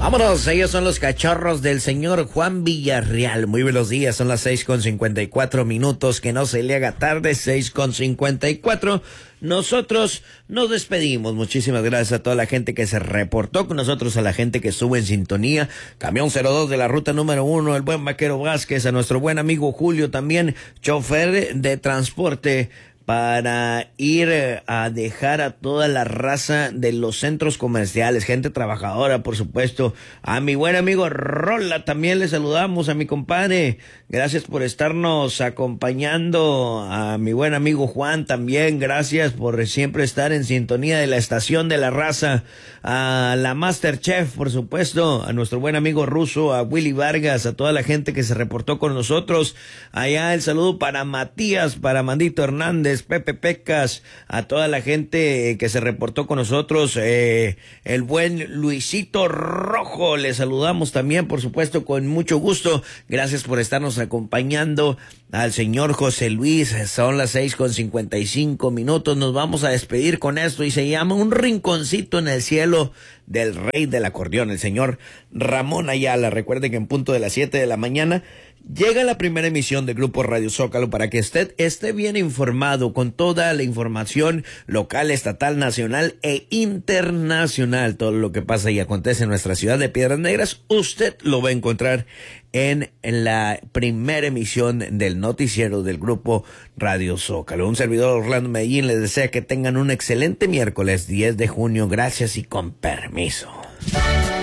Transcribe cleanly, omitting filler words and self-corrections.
Vámonos, ellos son los cachorros del señor Juan Villarreal. Muy buenos días, son las 6:54, que no se le haga tarde, 6:54. Nosotros nos despedimos. Muchísimas gracias a toda la gente que se reportó con nosotros, a la gente que estuvo en sintonía. Camión 02 de la ruta número 1, el buen Vaquero Vázquez, a nuestro buen amigo Julio también, chofer de transporte, para ir a dejar a toda la raza de los centros comerciales, gente trabajadora, por supuesto. A mi buen amigo Rola también le saludamos, a mi compadre. Gracias por estarnos acompañando. A mi buen amigo Juan también, gracias por siempre estar en sintonía de la estación de la raza. A la Masterchef, por supuesto, a nuestro buen amigo Ruso, a Willy Vargas, a toda la gente que se reportó con nosotros. Allá el saludo para Matías, para Mandito Hernández, Pepe Pecas, a toda la gente que se reportó con nosotros, el buen Luisito Rojo, le saludamos también, por supuesto, con mucho gusto. Gracias por estarnos acompañando. Al señor José Luis, son las 6:55. Nos vamos a despedir con esto y se llama Un rinconcito en el cielo del rey del acordeón, el señor Ramón Ayala. Recuerden que en punto de las 7 de la mañana llega la primera emisión del Grupo Radio Zócalo para que usted esté bien informado con toda la información local, estatal, nacional e internacional. Todo lo que pasa y acontece en nuestra ciudad de Piedras Negras, usted lo va a encontrar en la primera emisión del noticiero del Grupo Radio Zócalo. Un servidor, Orlando Medellín, les desea que tengan un excelente miércoles 10 de junio. Gracias y con permiso.